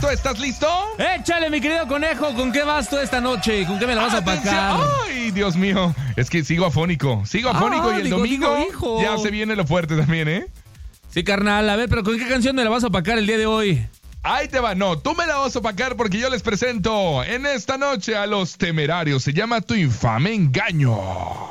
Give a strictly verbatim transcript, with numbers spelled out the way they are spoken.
¿Tú estás listo? Échale, mi querido conejo, ¿con qué vas tú esta noche? ¿Con qué me la vas a ¡Atención! apacar? Ay, Dios mío, es que sigo afónico, sigo afónico Ah, y el digo, domingo digo, hijo. ya se viene lo fuerte también, ¿eh? Sí, carnal, a ver, pero ¿con qué canción me la vas a apacar el día de hoy? Ahí te va, no, tú me la vas a opacar porque yo les presento en esta noche a los Temerarios. Se llama Tu Infame Engaño.